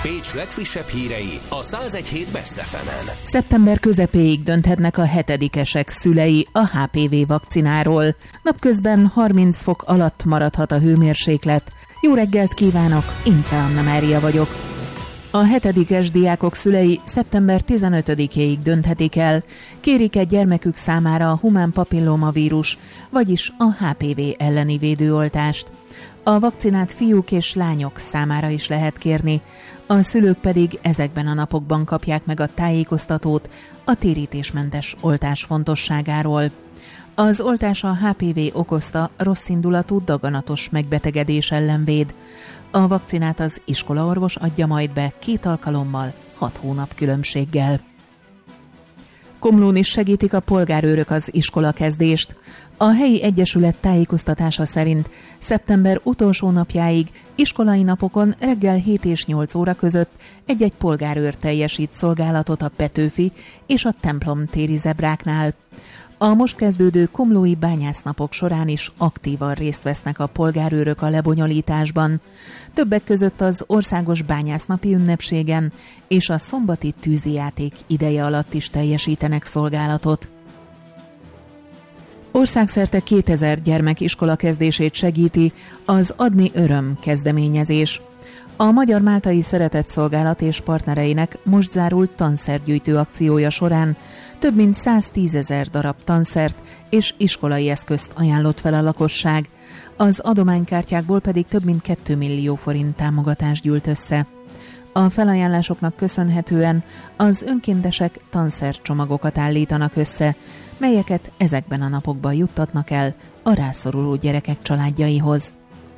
Pécs legfrissebb hírei a 101.7 Best FM-en. Szeptember közepéig dönthetnek a hetedikesek szülei a HPV vakcináról. Napközben 30 fok alatt maradhat a hőmérséklet. Jó reggelt kívánok, Ince Anna Mária vagyok. A hetedikes diákok szülei szeptember 15-éig dönthetik el, kérik-e gyermekük számára a humán papillomavírus, vagyis a HPV elleni védőoltást. A vakcinát fiúk és lányok számára is lehet kérni, a szülők pedig ezekben a napokban kapják meg a tájékoztatót a térítésmentes oltás fontosságáról. Az oltás a HPV okozta rosszindulatú daganatos megbetegedés ellen véd. A vakcinát az iskolaorvos adja majd be 2 alkalommal, 6 hónap különbséggel. Komlón is segítik a polgárőrök az iskolakezdést. A helyi egyesület tájékoztatása szerint szeptember utolsó napjáig iskolai napokon reggel 7 és 8 óra között egy-egy polgárőr teljesít szolgálatot a Petőfi és a Templom téri zebráknál. A most kezdődő komlói bányásznapok során is aktívan részt vesznek a polgárőrök a lebonyolításban. Többek között az országos bányásznapi ünnepségen és a szombati tűzijáték ideje alatt is teljesítenek szolgálatot. Országszerte 2000 gyermek iskolakezdését segíti az Adni Öröm kezdeményezés. A Magyar Máltai Szeretetszolgálat és partnereinek most zárult tanszergyűjtő akciója során több mint 110 000 darab tanszert és iskolai eszközt ajánlott fel a lakosság. Az adománykártyákból pedig több mint 2 millió forint támogatást gyűlt össze. A felajánlásoknak köszönhetően az önkéntesek tanszercsomagokat állítanak össze, melyeket ezekben a napokban juttatnak el a rászoruló gyerekek családjaihoz.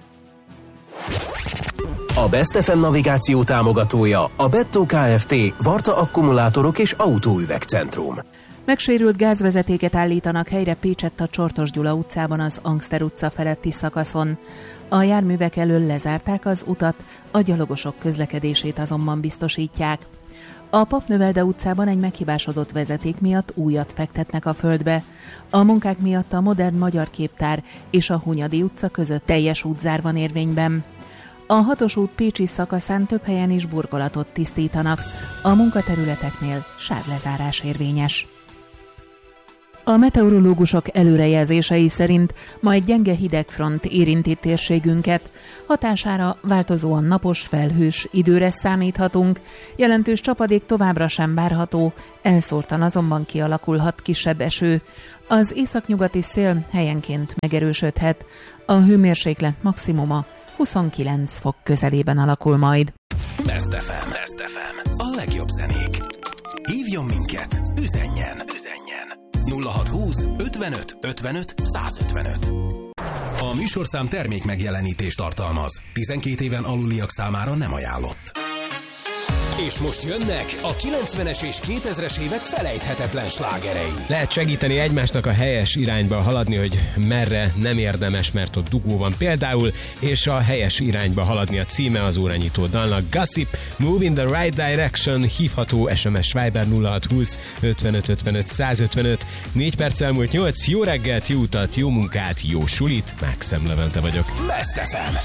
A Best FM navigáció támogatója a Bettó Kft. Varta akkumulátorok és autóüvegcentrum. Megsérült gázvezetéket állítanak helyre Pécsett a Csortos Gyula utcában az Angster utca feletti szakaszon. A járművek elől lezárták az utat, a gyalogosok közlekedését azonban biztosítják. A Papnövelde utcában egy meghibásodott vezeték miatt újat fektetnek a földbe. A munkák miatt a modern magyar képtár és a Hunyadi utca között teljes útzár van érvényben. A 6-os út pécsi szakaszán több helyen is burkolatot tisztítanak, a munkaterületeknél sávlezárás érvényes. A meteorológusok előrejelzései szerint majd gyenge hidegfront érinti térségünket, hatására változóan napos, felhős időre számíthatunk, jelentős csapadék továbbra sem várható, elszórtan azonban kialakulhat kisebb eső. Az északnyugati szél helyenként megerősödhet, a hőmérséklet maximuma 29 fok közelében alakul majd. Best FM. A legjobb zenék. Hívjon minket, üzenjen. 0620 55 55 155. A műsorszám termék megjelenítést tartalmaz. 12 éven aluliak számára nem ajánlott. És most jönnek a 90-es és 2000-es évek felejthetetlen slágerei. Lehet segíteni egymásnak a helyes irányba haladni, hogy merre nem érdemes, mert ott dugó van például, és a helyes irányba haladni a címe az órányító dalnak. Gossip, Move in the Right Direction, hívható SMS Viber 0620 55 55 155. 4 perc elmúlt 8, jó reggelt, jó utat, jó munkát, jó sulit, Mákszem Levente vagyok. Best FM.